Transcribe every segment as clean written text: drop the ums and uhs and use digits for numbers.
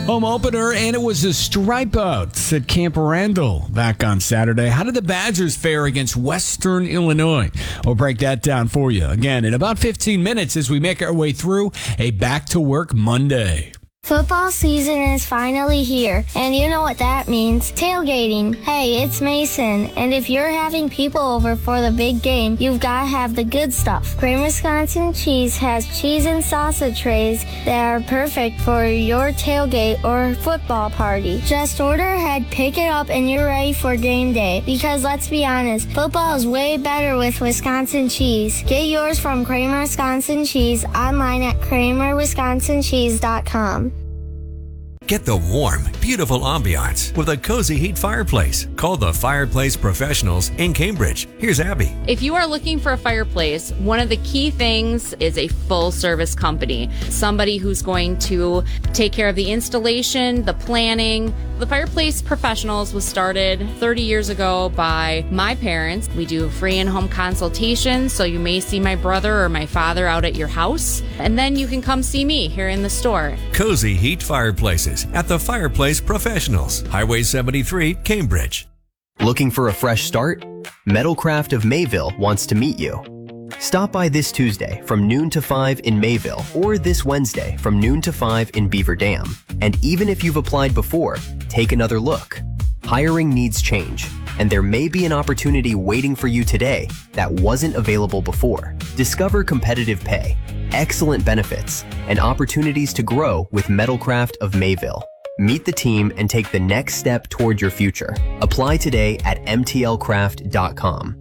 home opener, and it was a stripe out at Camp Randall back on Saturday. How did the Badgers fare against Western Illinois? We'll break that down for you again in about 15 minutes as we make our way through a back-to-work Monday. Football season is finally here, and you know what that means. Tailgating. Hey, it's Mason, and if you're having people over for the big game, you've got to have the good stuff. Kramer Wisconsin Cheese has cheese and salsa trays that are perfect for your tailgate or football party. Just order ahead, pick it up, and you're ready for game day. Because let's be honest, football is way better with Wisconsin cheese. Get yours from Kramer Wisconsin Cheese online at kramerwisconsincheese.com. Get the warm, beautiful ambiance with a cozy heat fireplace. Call the Fireplace Professionals in Cambridge. Here's Abby. If you are looking for a fireplace, one of the key things is a full service company. Somebody who's going to take care of the installation, the planning. The Fireplace Professionals was started 30 years ago by my parents. We do free in-home consultations, so you may see my brother or my father out at your house. And then you can come see me here in the store. Cozy heat fireplaces at the Fireplace Professionals, Highway 73, Cambridge. Looking for a fresh start? Metalcraft of Mayville wants to meet you. Stop by this Tuesday from noon to 5 in Mayville or this Wednesday from noon to 5 in Beaver Dam. And even if you've applied before, take another look. Hiring needs change, and there may be an opportunity waiting for you today that wasn't available before. Discover competitive pay, excellent benefits, and opportunities to grow with Metalcraft of Mayville. Meet the team and take the next step toward your future. Apply today at mtlcraft.com.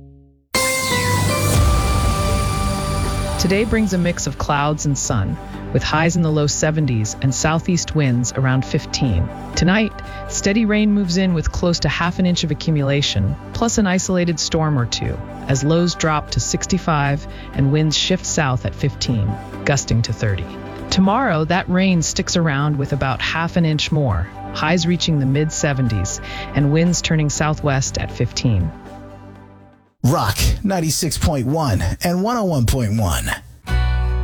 Today brings a mix of clouds and sun, with highs in the low 70s and southeast winds around 15. Tonight, steady rain moves in with close to half an inch of accumulation, plus an isolated storm or two, as lows drop to 65 and winds shift south at 15, gusting to 30. Tomorrow, that rain sticks around with about half an inch more, highs reaching the mid-70s and winds turning southwest at 15. Rock 96.1 and 101.1.